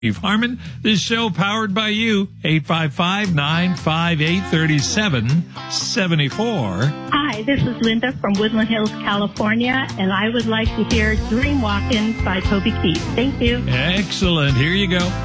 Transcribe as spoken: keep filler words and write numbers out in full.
Steve Harmon, this show powered by you, eight five five, nine five eight, three seven seven four. Hi, this is Linda from Woodland Hills, California, and I would like to hear Dream Walkin' by Toby Keith. Thank you. Excellent. Here you go.